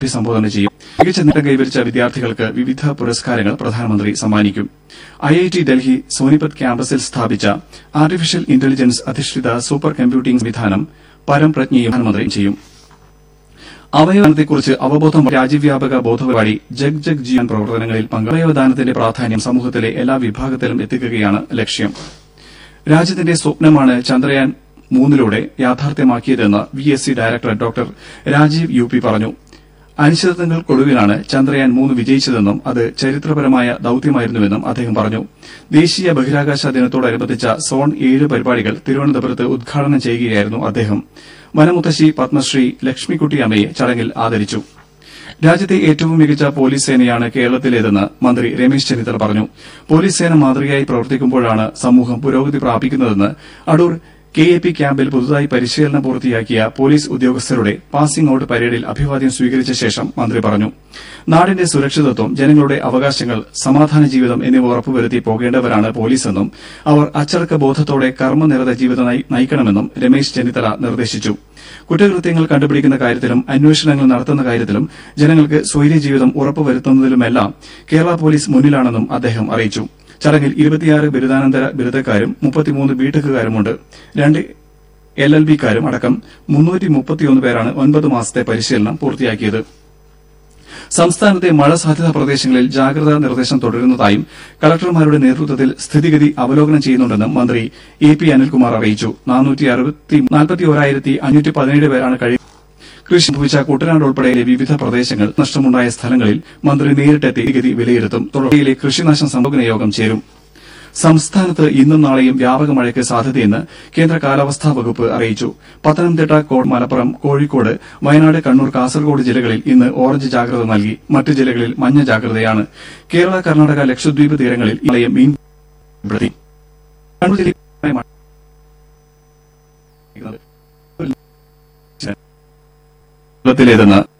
അഭിസംബോധന ചെയ്യും. മികച്ച നേട്ടം കൈവരിച്ച വിദ്യാർത്ഥികൾക്ക് വിവിധ പുരസ്കാരങ്ങൾ പ്രധാനമന്ത്രി സമ്മാനിക്കും. ഐഐടി ഡൽഹി സോനിപത് ക്യാമ്പസിൽ സ്ഥാപിച്ച ആർട്ടിഫിഷ്യൽ ഇന്റലിജൻസ് അധിഷ്ഠിത സൂപ്പർ കമ്പ്യൂട്ടിംഗ് സംവിധാനം പരംപ്രജ്ഞയും പ്രധാനമന്ത്രി ചെയ്യും. അവയവദാനത്തെക്കുറിച്ച് അവബോധം രാജ്യവ്യാപക ബോധപരിപാടി ജഗ് ജഗ് ജീവൻ പ്രവർത്തനങ്ങളിൽ അവയവദാനത്തിന്റെ പ്രാധാന്യം സമൂഹത്തിലെ എല്ലാ വിഭാഗത്തിലും എത്തിക്കുകയാണ് ലക്ഷ്യം. രാജ്യത്തിന്റെ സ്വപ്നമാണ് Chandrayaan 3 യാഥാർത്ഥ്യമാക്കിയതെന്ന് VSC director doctor Rajeev UP പറഞ്ഞു. അനിശ്ചിതത്വങ്ങൾക്കൊടുവിലാണ് ചന്ദ്രയാൻ 3 വിജയിച്ചതെന്നും അത് ചരിത്രപരമായ ദൌത്യമായിരുന്നുവെന്നും അദ്ദേഹം പറഞ്ഞു. ദേശീയ ബഹിരാകാശ ദിനത്തോടനുബന്ധിച്ച സോൺ 7 പരിപാടികൾ തിരുവനന്തപുരത്ത് ഉദ്ഘാടനം ചെയ്യുകയായിരുന്നു അദ്ദേഹം. വനമുത്തശ്ശി പത്മശ്രീ ലക്ഷ്മിക്കുട്ടി അമ്മയെ ചടങ്ങിൽ ആദരിച്ചു. രാജ്യത്തെ ഏറ്റവും മികച്ച പോലീസ് സേനയാണ് കേരളത്തിലേതെന്ന് മന്ത്രി രമേശ് ചെന്നിത്തല പറഞ്ഞു. പോലീസ് സേന മാതൃകയായി പ്രവർത്തിക്കുമ്പോഴാണ് സമൂഹം പുരോഗതി പ്രാപിക്കുന്നതെന്ന് അടൂർ KAP ക്യാമ്പിൽ പുതുതായി പരിശീലനം പൂർത്തിയാക്കിയ പോലീസ് ഉദ്യോഗസ്ഥരുടെ പാസിംഗ് ഔട്ട് പരേഡിൽ അഭിവാദ്യം സ്വീകരിച്ച ശേഷം മന്ത്രി പറഞ്ഞു. നാടിന്റെ സുരക്ഷിതത്വം, ജനങ്ങളുടെ അവകാശങ്ങൾ, സമാധാന ജീവിതം എന്നിവ ഉറപ്പുവരുത്തി പോകേണ്ടവരാണ് പോലീസെന്നും അവർ അച്ചടക്ക ബോധത്തോടെ കർമ്മനിരത ജീവിതം നയിക്കണമെന്നും രമേശ് ചെന്നിത്തല നിർദ്ദേശിച്ചു. കുറ്റകൃത്യങ്ങൾ കണ്ടുപിടിക്കുന്ന കാര്യത്തിലും അന്വേഷണങ്ങൾ നടത്തുന്ന കാര്യത്തിലും ജനങ്ങൾക്ക് സ്വൈര്യജീവിതം ഉറപ്പുവരുത്തുന്നതിലുമെല്ലാം കേരള പോലീസ് മുന്നിലാണെന്നും അദ്ദേഹം അറിയിച്ചു. ചടങ്ങിൽ 26 ബിരുദാനന്തര ബിരുദക്കാരും 33 ബിടെക്കുകാരുമുണ്ട്. 2 LLBക്കാരും അടക്കം 331 പേരാണ് 9 മാസത്തെ പരിശീലനം പൂർത്തിയാക്കിയത്. സംസ്ഥാനത്തെ മഴ സാധ്യതാ പ്രദേശങ്ങളിൽ ജാഗ്രതാ നിർദ്ദേശം തുടരുന്നതായും കളക്ടർമാരുടെ നേതൃത്വത്തിൽ സ്ഥിതിഗതി അവലോകനം ചെയ്യുന്നുണ്ടെന്നും മന്ത്രി AP അനിൽകുമാർ അറിയിച്ചു. 41,517 പേരാണ് കൃഷി സംഭവിച്ച കുട്ടനാട് ഉൾപ്പെടെയുള്ള വിവിധ പ്രദേശങ്ങൾ നഷ്ടമുണ്ടായ സ്ഥലങ്ങളിൽ മന്ത്രി നേരിട്ടെത്തി സ്ഥിതിഗതി വിലയിരുത്തും. തുടർച്ചയിലെ കൃഷിനാശം സംഭവന യോഗം ചേരും. സംസ്ഥാനത്ത് ഇന്നും നാളെയും വ്യാപക മഴയ്ക്ക് സാധ്യതയെന്ന് കേന്ദ്ര കാലാവസ്ഥാ വകുപ്പ് അറിയിച്ചു. പത്തനംതിട്ട, മലപ്പുറം, കോഴിക്കോട്, വയനാട്, കണ്ണൂർ, കാസർഗോഡ് ജില്ലകളിൽ ഇന്ന് ഓറഞ്ച് ജാഗ്രത നൽകി. മറ്റ് ജില്ലകളിൽ മഞ്ഞ ജാഗ്രതയാണ്. കേരള, കർണാടക, ലക്ഷദ്വീപ് തീരങ്ങളിൽ ഇന്നലെയും മീൻ പിടുത്തം. കണ്ണൂർ ജില്ലയിൽ ത്തിലേതെന്ന്